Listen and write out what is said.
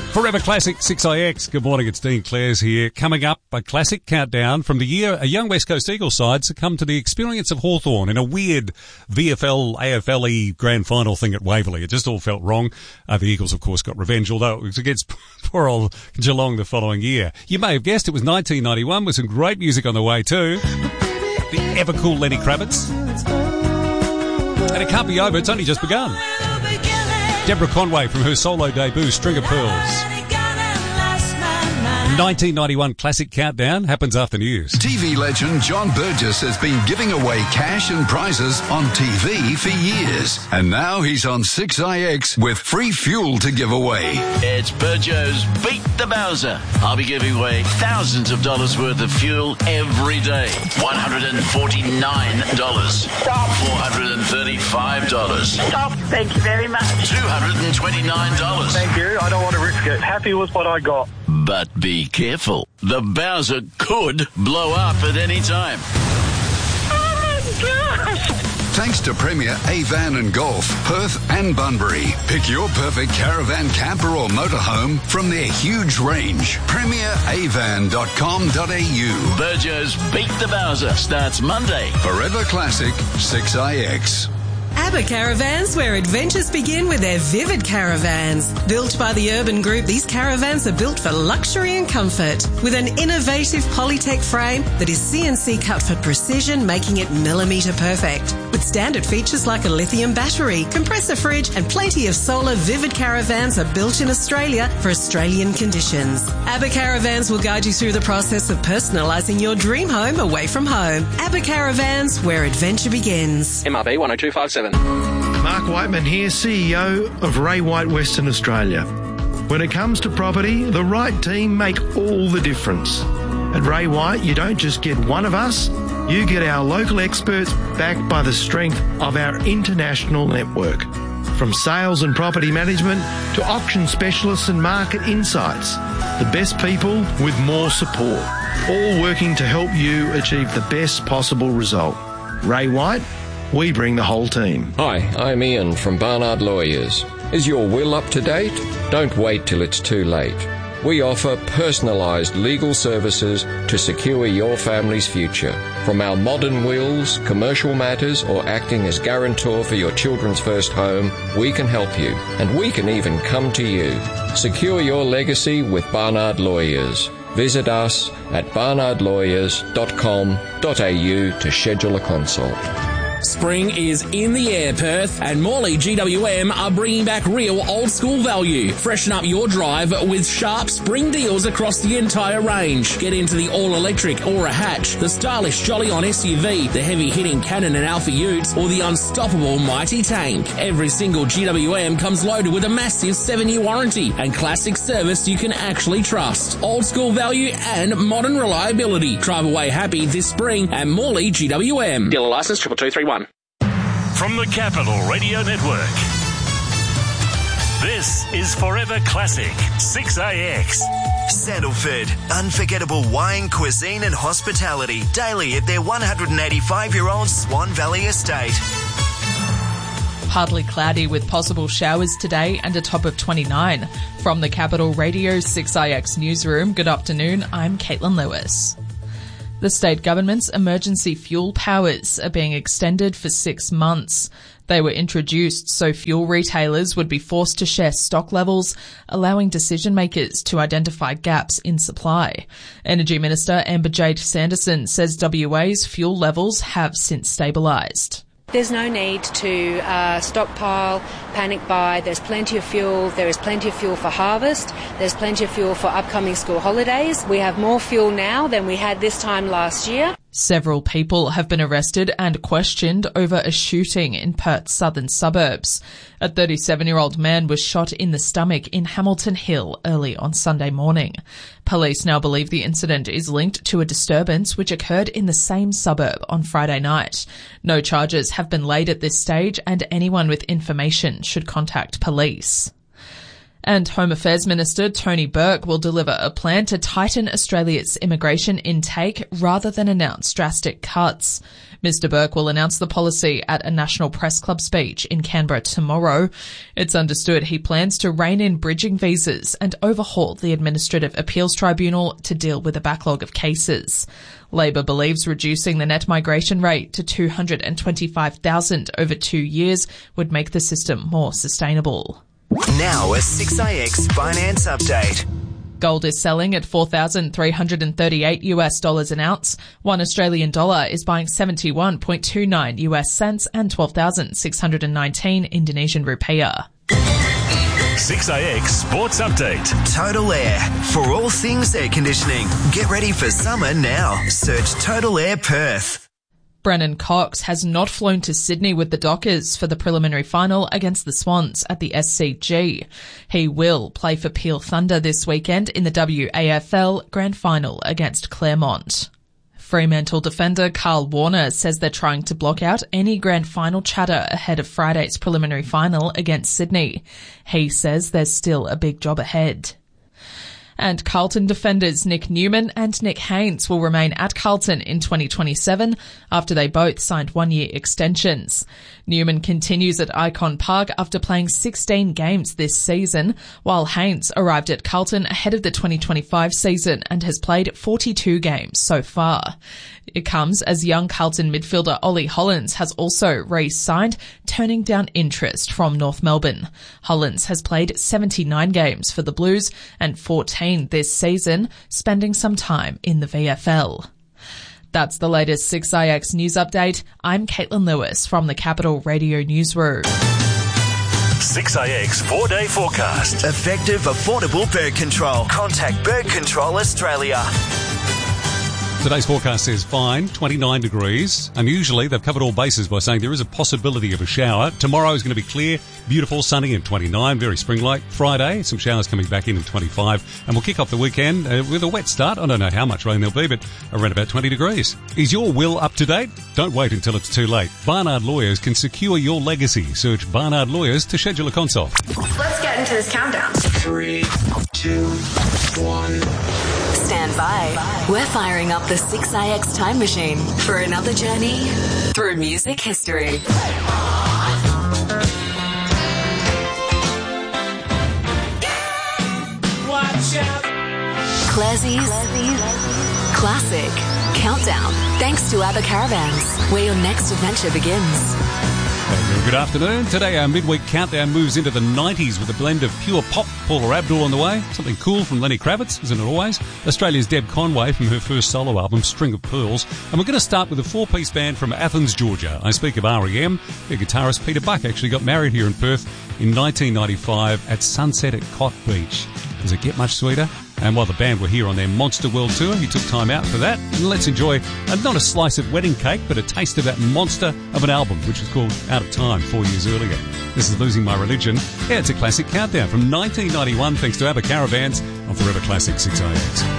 Forever Classic 6IX. Good morning, it's Dean Clares here. Coming up, a classic countdown from the year a young West Coast Eagles side succumbed to the experience of Hawthorn in a weird VFL, AFL-y grand final thing at Waverley. It just all felt wrong. The Eagles, of course, got revenge, although it was against poor old Geelong the following year. You may have guessed it was 1991 with some great music on the way too. The ever-cool Lenny Kravitz. And it can't be over, it's only just begun. Deborah Conway from her solo debut, String of Pearls. 1991 classic countdown happens after news. TV legend John Burgess has been giving away cash and prizes on TV for years. And now he's on 6IX with free fuel to give away. It's Burjo's Beat the Bowser. I'll be giving away thousands of dollars worth of fuel every day. $149. Stop. $435. Stop. Thank you very much. $229. Thank you. I don't want to risk it. Happy with what I got. But be careful. The Bowser could blow up at any time. Oh, my gosh. Thanks to Premier Avan and Golf, Perth and Bunbury. Pick your perfect caravan, camper or motorhome from their huge range. PremierAvan.com.au. Burjo's Beat the Bowser starts Monday. Forever Classic 6IX. ABBA Caravans, where adventures begin with their Vivid Caravans. Built by the Urban Group, these caravans are built for luxury and comfort. With an innovative Polytech frame that is CNC cut for precision, making it millimetre perfect. With standard features like a lithium battery, compressor fridge and plenty of solar, Vivid Caravans are built in Australia for Australian conditions. ABBA Caravans will guide you through the process of personalising your dream home away from home. ABBA Caravans, where adventure begins. MRB 10257. Mark Whiteman here, CEO of Ray White Western Australia. When it comes to property, the right team make all the difference. At Ray White, you don't just get one of us, you get our local experts backed by the strength of our international network. From sales and property management to auction specialists and market insights, the best people with more support, all working to help you achieve the best possible result. Ray White, we bring the whole team. Hi, I'm Ian from Barnard Lawyers. Is your will up to date? Don't wait till it's too late. We offer personalised legal services to secure your family's future. From our modern wills, commercial matters, or acting as guarantor for your children's first home, we can help you. And we can even come to you. Secure your legacy with Barnard Lawyers. Visit us at barnardlawyers.com.au to schedule a consult. Spring is in the air, Perth, and Morley GWM are bringing back real old-school value. Freshen up your drive with sharp spring deals across the entire range. Get into the all-electric Aura Hatch, the stylish Jolly-On SUV, the heavy-hitting Cannon and Alpha Utes, or the unstoppable Mighty Tank. Every single GWM comes loaded with a massive 7-year warranty and classic service you can actually trust. Old-school value and modern reliability. Drive away happy this spring at Morley GWM. Dealer licence 22231. From the Capital Radio Network, this is Forever Classic 6IX. Sandalford, unforgettable wine, cuisine and hospitality daily at their 185-year-old Swan Valley estate. Partly cloudy with possible showers today and a top of 29. From the Capital Radio 6IX newsroom, good afternoon, I'm Caitlin Lewis. The state government's emergency fuel powers are being extended for 6 months. They were introduced so fuel retailers would be forced to share stock levels, allowing decision makers to identify gaps in supply. Energy Minister Amber Jade Sanderson says WA's fuel levels have since stabilised. There's no need to stockpile, panic buy. There's plenty of fuel. There is plenty of fuel for harvest. There's plenty of fuel for upcoming school holidays. We have more fuel now than we had this time last year. Several people have been arrested and questioned over a shooting in Perth's southern suburbs. A 37-year-old man was shot in the stomach in Hamilton Hill early on Sunday morning. Police now believe the incident is linked to a disturbance which occurred in the same suburb on Friday night. No charges have been laid at this stage, and anyone with information should contact police. And Home Affairs Minister Tony Burke will deliver a plan to tighten Australia's immigration intake rather than announce drastic cuts. Mr Burke will announce the policy at a National Press Club speech in Canberra tomorrow. It's understood he plans to rein in bridging visas and overhaul the Administrative Appeals Tribunal to deal with a backlog of cases. Labor believes reducing the net migration rate to 225,000 over 2 years would make the system more sustainable. Now a 6IX finance update. Gold is selling at $4,338 an ounce. 1 Australian dollar is buying 71.29 US cents and 12,619 Indonesian rupiah. 6IX Sports Update. Total Air. For all things air conditioning. Get ready for summer now. Search Total Air Perth. Brennan Cox has not flown to Sydney with the Dockers for the preliminary final against the Swans at the SCG. He will play for Peel Thunder this weekend in the WAFL Grand Final against Claremont. Fremantle defender Carl Warner says they're trying to block out any grand final chatter ahead of Friday's preliminary final against Sydney. He says there's still a big job ahead. And Carlton defenders Nick Newman and Nick Haynes will remain at Carlton in 2027 after they both signed 1-year extensions. Newman continues at Icon Park after playing 16 games this season, while Haynes arrived at Carlton ahead of the 2025 season and has played 42 games so far. It comes as young Carlton midfielder Ollie Hollins has also re-signed, turning down interest from North Melbourne. Hollins has played 79 games for the Blues and 14 this season, spending some time in the VFL. That's the latest 6IX news update. I'm Caitlin Lewis from the Capital Radio Newsroom. 6IX 4-day forecast. Effective, affordable bird control. Contact Bird Control Australia. Today's forecast says fine, 29 degrees. Unusually, they've covered all bases by saying there is a possibility of a shower. Tomorrow is going to be clear, beautiful, sunny and 29, very spring-like. Friday, some showers coming back in 25. And we'll kick off the weekend with a wet start. I don't know how much rain there'll be, but around about 20 degrees. Is your will up to date? Don't wait until it's too late. Barnard Lawyers can secure your legacy. Search Barnard Lawyers to schedule a consult. Let's get into this countdown. 3, 2, 1. Stand by. We're firing up the 6IX time machine for another journey through music history. Watch out. Classie's Classic Countdown. Thanks to ABBA Caravans, where your next adventure begins. Good afternoon. Today our midweek countdown moves into the 90s with a blend of pure pop. Paula Abdul on the way. Something cool from Lenny Kravitz, isn't it always? Australia's Deb Conway from her first solo album, String of Pearls. And we're going to start with a 4-piece band from Athens, Georgia. I speak of R.E.M. Their guitarist Peter Buck actually got married here in Perth in 1995 at Sunset at Cot Beach. Does it get much sweeter? And while the band were here on their Monster World Tour, he took time out for that. And let's enjoy not a slice of wedding cake, but a taste of that monster of an album, which was called Out of Time 4 years earlier. This is Losing My Religion. Yeah, it's a classic countdown from 1991, thanks to ABBA Caravans on Forever Classic 6IX.